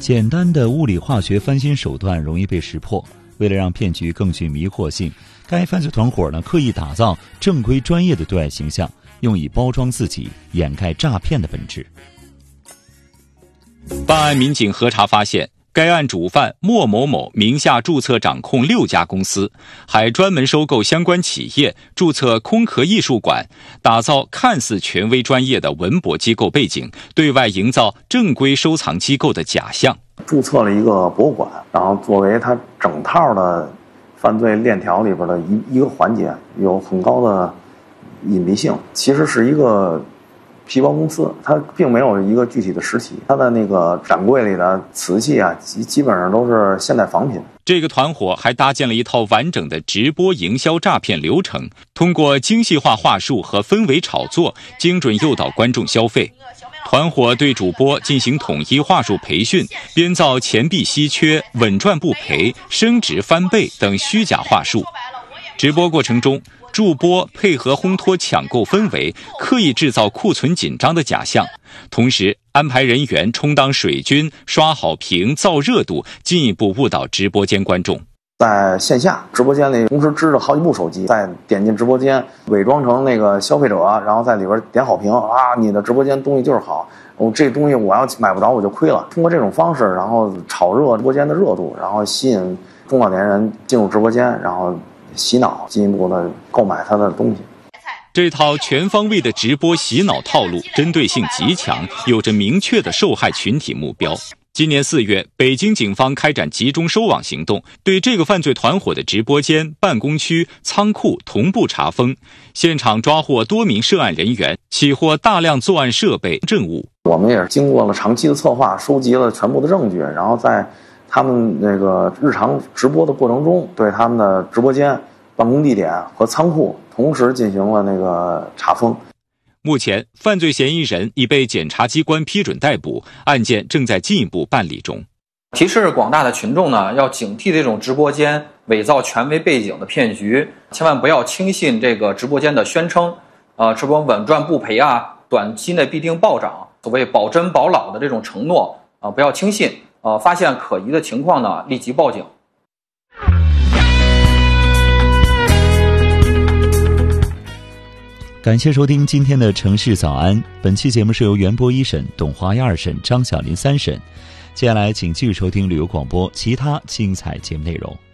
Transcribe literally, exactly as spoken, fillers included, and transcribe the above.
简单的物理化学翻新手段容易被识破，为了让骗局更具迷惑性，该犯罪团伙呢刻意打造正规专业的对外形象，用以包装自己，掩盖诈骗的本质。 办案民警核查发现，该案主犯莫某某名下注册掌控六家公司，还专门收购相关企业，注册空壳艺术馆，打造看似权威专业的文博机构背景，对外营造正规收藏机构的假象。 注册了一个博物馆，然后作为它整套的犯罪链条里边的一一个环节，有很高的隐蔽性，其实是一个皮包公司，它并没有一个具体的实体，它的那个展柜里的瓷器啊，基基本上都是现代仿品。 这个团伙还搭建了一套完整的直播营销诈骗流程，通过精细化话术和氛围炒作，精准诱导观众消费。团伙对主播进行统一话术培训，编造钱币稀缺、稳赚不赔、升值翻倍等虚假话术。直播过程中，助播配合烘托抢购氛围，刻意制造库存紧张的假象，同时安排人员充当水军，刷好评、造热度，进一步误导直播间观众。 在线下直播间里同时支着好几部手机，再点进直播间，伪装成那个消费者，然后在里边点好评啊，你的直播间东西就是好，我、哦、这东西我要买不着我就亏了。通过这种方式，然后炒热直播间的热度，然后吸引中老年人进入直播间，然后洗脑，进一步的购买他的东西。 这套全方位的直播洗脑套路针对性极强，有着明确的受害群体目标。今年四月，北京警方开展集中收网行动，对这个犯罪团伙的直播间、办公区、仓库同步查封，现场抓获多名涉案人员，起获大量作案设备、证物。 我们也是经过了长期的策划，收集了全部的证据，然后在他们那个日常直播的过程中，对他们的直播间、办公地点和仓库同时进行了那个查封。 目前，犯罪嫌疑人已被检察机关批准逮捕，案件正在进一步办理中。 提示广大的群众呢，要警惕这种直播间伪造权威背景的骗局，千万不要轻信这个直播间的宣称，呃，什么稳赚不赔啊，短期内必定暴涨，所谓保真保老的这种承诺啊、呃，不要轻信。呃，发现可疑的情况呢，立即报警。 感谢收听今天的城市早安，本期节目是由袁波一审、董华一二审、张小林三审。接下来请继续收听旅游广播其他精彩节目内容。